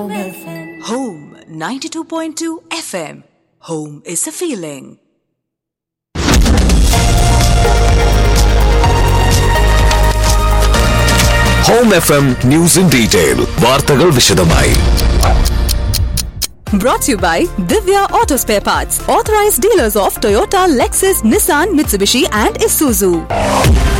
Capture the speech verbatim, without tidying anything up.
Home ninety-two point two F M. Home is a feeling. Home F M News in Detail. വാർത്തകൾ വിശദമായി. Brought to you by Divya Auto Spare Parts, authorized dealers of Toyota, Lexus, Nissan, Mitsubishi and Isuzu.